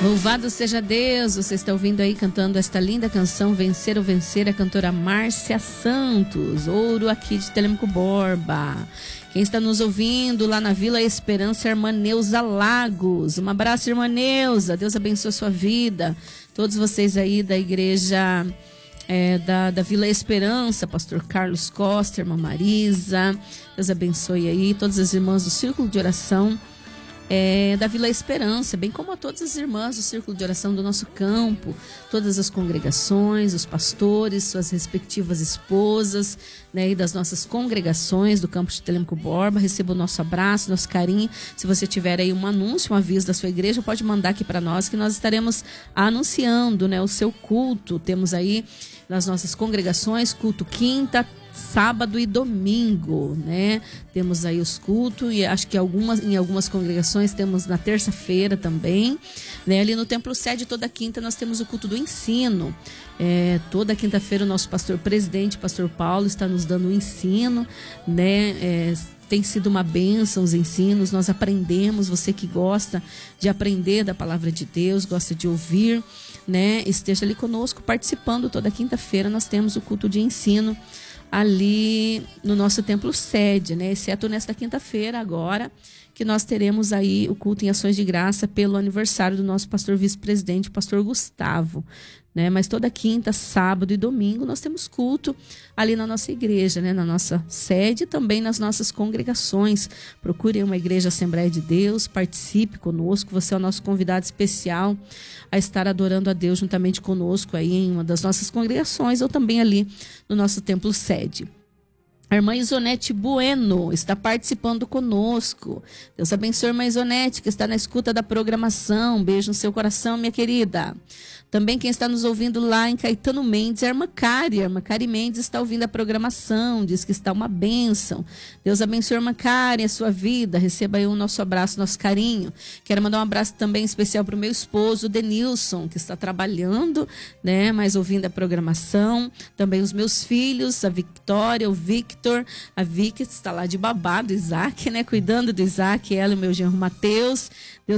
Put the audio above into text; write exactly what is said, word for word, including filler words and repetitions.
Louvado seja Deus, você está ouvindo aí cantando esta linda canção Vencer ou Vencer, a cantora Márcia Santos, ouro aqui de Telêmaco Borba. Quem está nos ouvindo lá na Vila Esperança, a irmã Neuza Lagos. Um abraço, irmã Neuza, Deus abençoe a sua vida. Todos vocês aí da igreja é, da, da Vila Esperança, pastor Carlos Costa, irmã Marisa, Deus abençoe aí. Todas as irmãs do Círculo de Oração É, da Vila Esperança, bem como a todas as irmãs do Círculo de Oração do nosso campo, todas as congregações, os pastores, suas respectivas esposas, né, e das nossas congregações do campo de Telêmaco Borba. Receba o nosso abraço, nosso carinho. Se você tiver aí um anúncio, um aviso da sua igreja, pode mandar aqui para nós, que nós estaremos anunciando, né, o seu culto. Temos aí nas nossas congregações culto quinta, sábado e domingo, né? Temos aí os cultos e acho que algumas, em algumas congregações temos na terça-feira também, né? Ali no Templo Sede, toda quinta nós temos o culto do ensino. É, toda quinta-feira o nosso pastor presidente, pastor Paulo, está nos dando o ensino, né? É, tem sido uma bênção os ensinos, nós aprendemos. Você que gosta de aprender da palavra de Deus, gosta de ouvir, né? Esteja ali conosco participando. Toda quinta-feira nós temos o culto de ensino ali no nosso templo sede, né? Exceto nesta quinta-feira agora, que nós teremos aí o culto em ações de graça pelo aniversário do nosso pastor vice-presidente, pastor Gustavo, né? Mas toda quinta, sábado e domingo nós temos culto ali na nossa igreja, né? Na nossa sede e também nas nossas congregações. Procure uma igreja Assembleia de Deus, participe conosco, você é o nosso convidado especial a estar adorando a Deus juntamente conosco aí em uma das nossas congregações ou também ali no nosso templo sede. A irmã Isonete Bueno está participando conosco. Deus abençoe a irmã Isonete, que está na escuta da programação. Beijo no seu coração, minha querida. Também quem está nos ouvindo lá em Caetano Mendes é a irmã Cari. A irmã Cari Mendes está ouvindo a programação, diz que está uma bênção. Deus abençoe a irmã Cari, a sua vida. Receba aí o nosso abraço, nosso carinho. Quero mandar um abraço também especial para o meu esposo, Denilson, que está trabalhando, né, mas ouvindo a programação. Também os meus filhos, a Victória, o Victor, a Vicky está lá de babado, Isaac, né, cuidando do Isaac, ela e o meu genro Mateus. Deus